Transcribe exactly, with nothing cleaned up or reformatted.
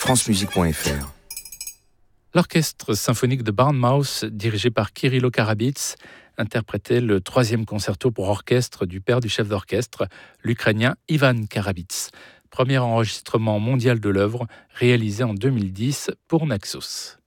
francemusique point f r. L'orchestre symphonique de Bournemouth, dirigé par Kyrylo Karabits, interprétait le troisième concerto pour orchestre du père du chef d'orchestre, l'Ukrainien Ivan Karabits. Premier enregistrement mondial de l'œuvre, réalisé en deux mille dix pour Naxos.